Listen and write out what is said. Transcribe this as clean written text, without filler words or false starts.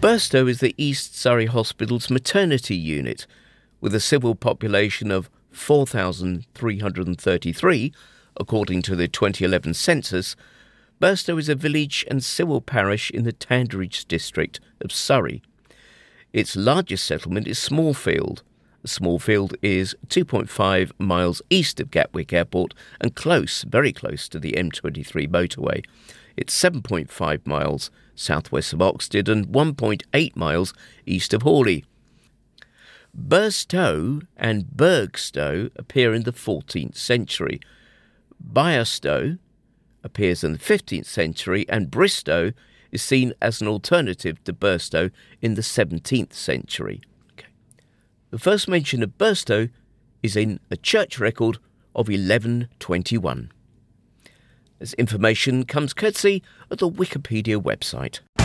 Burstow is the East Surrey Hospital's maternity unit, with a civil population of 4,333, according to the 2011 census. Burstow is a village and civil parish in the Tandridge district of Surrey. Its largest settlement is Smallfield. Smallfield is 2.5 miles east of Gatwick Airport and very close to the M23 motorway. It's 7.5 miles southwest of Oxted and 1.8 miles east of Hawley. Burstow and Burgstow appear in the 14th century. Bierstow appears in the 15th century, and Bristow is seen as an alternative to Burstow in the 17th century. The first mention of Burstow is in a church record of 1121. This information comes courtesy of the Wikipedia website.